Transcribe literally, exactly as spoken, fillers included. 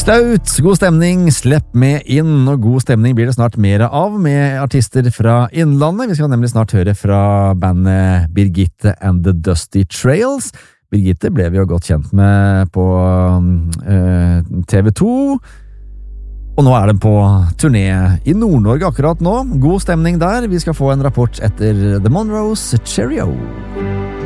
Staut, god stemning, slipp med inn, og god stemning blir det snart mer av med artister fra Innlandet. Vi skal nemlig snart høre fra bandet Birgitte and the Dusty Trails. Birgitte ble vi jo godt kjent med på uh, T V to, og nå er den på turné i Nord-Norge akkurat nå. God stemning der, vi skal få en rapport etter The Monroes Cheerio.